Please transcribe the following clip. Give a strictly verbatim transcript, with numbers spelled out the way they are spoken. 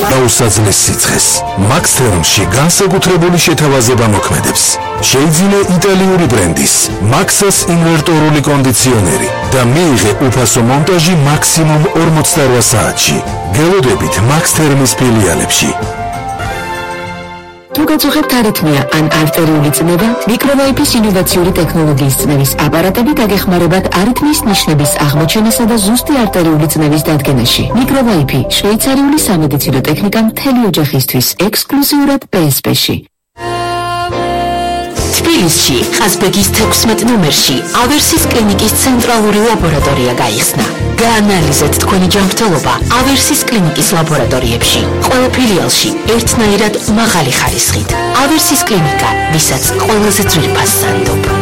დაუსაძლეს სიცხეს. Max-Therm-ში განსაკუთრებული შეთავაზება მოქმედებს. შეიძინე იტალიური ბრენდის Maxxas ინვერტორული კონდიციონერი და მიიღე უფასო მონტაჟი მაქსიმუმ ორმოცდარვა საათში. გელოდებით Max-Therm-ის ფილიალებში. თუ გაწუხებთ არითმია ან არტერიული წნევა, მიკროვაიფის ინოვაციური ტექნოლოგიის წნევის აპარატები დაგეხმარებათ არითმიის ნიშნების აღმოჩენასა და ზუსტი არტერიული წნევის დადგენაში. მიკროვაიფი შვეიცარიული სამედიცინო ტექნიკა მთელი ოჯახისთვის ექსკლუზიურად პე ეს პე-ში. თბილისში, ყაზბეგის თექვსმეტ ნომერში ავერსის კლინიკის ცენტრალური ლაბორატორია გაიხსნა. გაანალიზეთ თქვენი ჯანმრთელობა ავერსის კლინიკის ლაბორატორიებში. ყველა ფილიალში ერთნაირად მაღალი ხარისხით. ავერსის კლინიკა, ვისაც ყველაზე ძვირფას სანდობ.